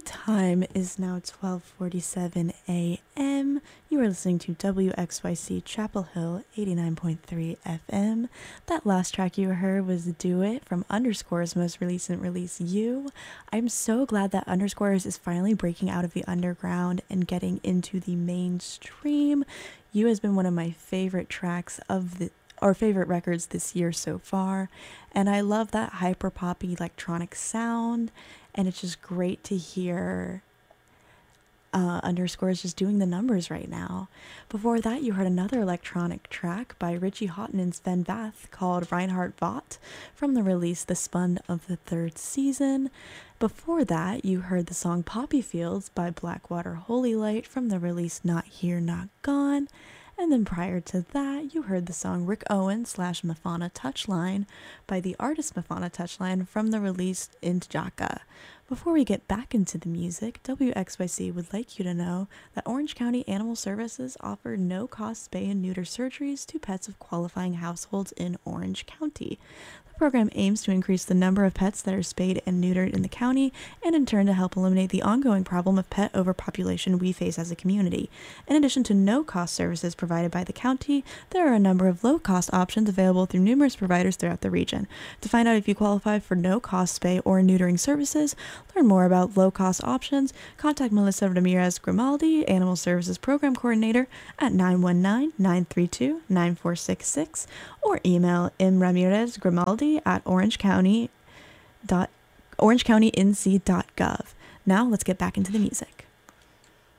time is now 12:47 a.m. You are listening to WXYC Chapel Hill 89.3 FM. That last track you heard was Do It from Underscore's most recent release, You. I'm so glad that Underscores is finally breaking out of the underground and getting into the mainstream. You has been one of my favorite tracks of the our favorite records this year so far, and I love that hyper poppy electronic sound, and it's just great to hear Underscores just doing the numbers right now. Before that, you heard another electronic track by Richie Houghton and Sven Vath called Reinhardt Vought from the release The Spun of the third season. Before that, you heard the song Poppy Fields by Blackwater Holy Light from the release Not Here, Not Gone. And then prior to that, you heard the song Rick Owen / Mafana Touchline by the artist Mafana Touchline from the release Intjaka. Before we get back into the music, WXYC would like you to know that Orange County Animal Services offer no-cost spay and neuter surgeries to pets of qualifying households in Orange County. The program aims to increase the number of pets that are spayed and neutered in the county, and in turn to help eliminate the ongoing problem of pet overpopulation we face as a community. In addition to no-cost services provided by the county, there are a number of low-cost options available through numerous providers throughout the region. To find out if you qualify for no-cost spay or neutering services, learn more about low-cost options, contact Melissa Ramirez Grimaldi, Animal Services Program Coordinator, at 919-932-9466, or email mramirezgrimaldi at orangecounty.nc.gov. Now let's get back into the music.